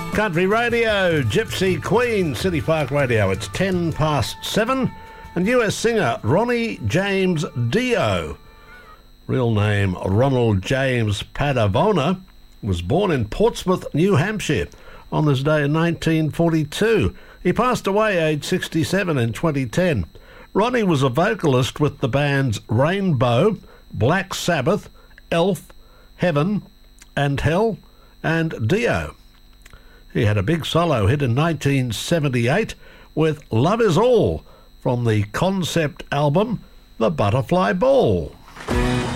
Country Radio, Gypsy Queen, City Park Radio. It's 7:10, and US singer Ronnie James Dio, real name Ronald James Padavona, was born in Portsmouth, New Hampshire on this day in 1942. He passed away aged 67 in 2010. Ronnie was a vocalist with the bands Rainbow, Black Sabbath, Elf, Heaven and Hell, and Dio. He had a big solo hit in 1978 with Love Is All from the concept album The Butterfly Ball.